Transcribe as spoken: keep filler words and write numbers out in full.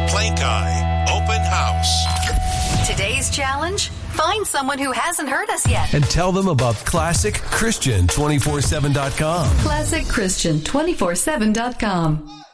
Plain Guy Open House. Today's challenge? Find someone who hasn't heard us yet. And tell them about Classic Christian two forty-seven dot com. Classic Christian two forty-seven dot com.